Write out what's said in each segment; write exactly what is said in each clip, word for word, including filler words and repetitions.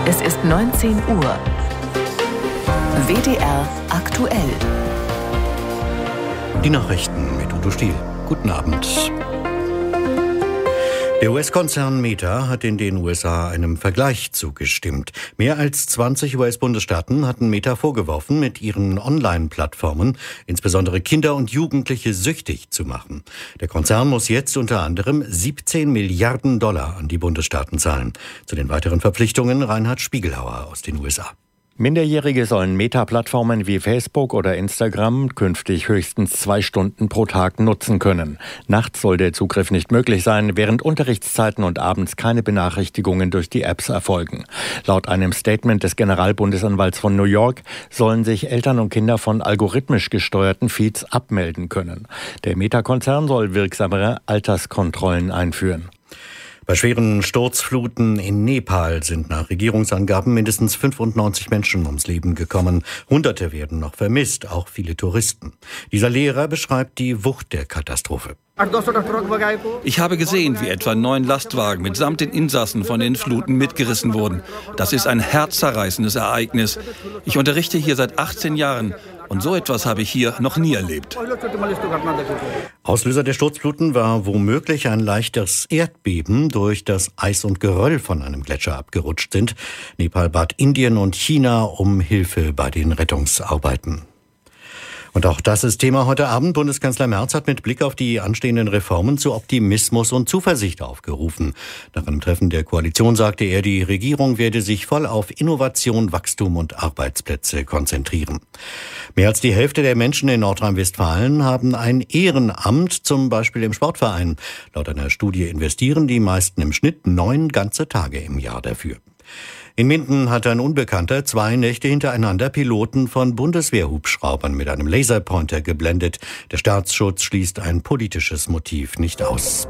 Es ist neunzehn Uhr. W D R aktuell. Die Nachrichten mit Udo Stiel. Guten Abend. Der U S-Konzern Meta hat in den U S A einem Vergleich zugestimmt. Mehr als zwanzig U S-Bundesstaaten hatten Meta vorgeworfen, mit ihren Online-Plattformen insbesondere Kinder und Jugendliche süchtig zu machen. Der Konzern muss jetzt unter anderem siebzehn Milliarden Dollar an die Bundesstaaten zahlen. Zu den weiteren Verpflichtungen Reinhard Spiegelhauer aus den U S A. Minderjährige sollen Meta-Plattformen wie Facebook oder Instagram künftig höchstens zwei Stunden pro Tag nutzen können. Nachts soll der Zugriff nicht möglich sein, während Unterrichtszeiten und abends keine Benachrichtigungen durch die Apps erfolgen. Laut einem Statement des Generalbundesanwalts von New York sollen sich Eltern und Kinder von algorithmisch gesteuerten Feeds abmelden können. Der Meta-Konzern soll wirksamere Alterskontrollen einführen. Bei schweren Sturzfluten in Nepal sind nach Regierungsangaben mindestens fünfundneunzig Menschen ums Leben gekommen. Hunderte werden noch vermisst, auch viele Touristen. Dieser Lehrer beschreibt die Wucht der Katastrophe. Ich habe gesehen, wie etwa neun Lastwagen mitsamt den Insassen von den Fluten mitgerissen wurden. Das ist ein herzzerreißendes Ereignis. Ich unterrichte hier seit achtzehn Jahren. Und so etwas habe ich hier noch nie erlebt. Auslöser der Sturzfluten war womöglich ein leichtes Erdbeben, durch das Eis und Geröll von einem Gletscher abgerutscht sind. Nepal bat Indien und China um Hilfe bei den Rettungsarbeiten. Und auch das ist Thema heute Abend. Bundeskanzler Merz hat mit Blick auf die anstehenden Reformen zu Optimismus und Zuversicht aufgerufen. Nach einem Treffen der Koalition sagte er, die Regierung werde sich voll auf Innovation, Wachstum und Arbeitsplätze konzentrieren. Mehr als die Hälfte der Menschen in Nordrhein-Westfalen haben ein Ehrenamt, zum Beispiel im Sportverein. Laut einer Studie investieren die meisten im Schnitt neun ganze Tage im Jahr dafür. In Minden hat ein Unbekannter zwei Nächte hintereinander Piloten von Bundeswehrhubschraubern mit einem Laserpointer geblendet. Der Staatsschutz schließt ein politisches Motiv nicht aus.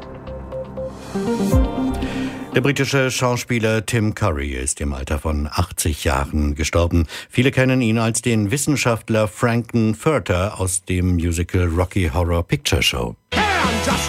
Der britische Schauspieler Tim Curry ist im Alter von achtzig Jahren gestorben. Viele kennen ihn als den Wissenschaftler Frank-N-Furter aus dem Musical Rocky Horror Picture Show. Hey, I'm just